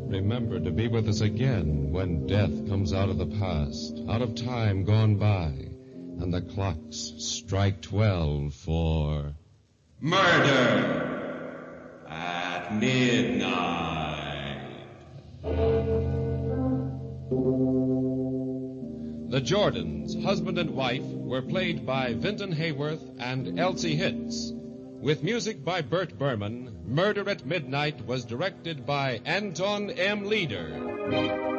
Remember to be with us again when death comes out of the past, out of time gone by, and the clocks strike 12 for Murder at Midnight. The Jordans, husband and wife, were played by Vinton Hayworth and Elsie Hitz. With music by Bert Berman, Murder at Midnight was directed by Anton M. Leader.